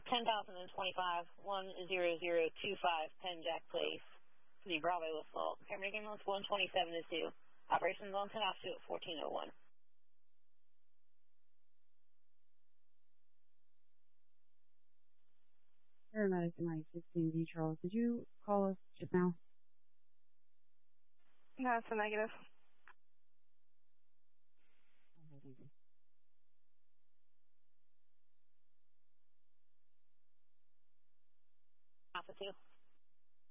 10,025, 10025 Penn Jack Place, for the Bravo assault. Paramedic ambulance 127 is due. Operations on 10 off to at 1401. Paramedic MI-16V Charles, did you call us just now? No, it's a negative. Okay, thank you. Alpha 2.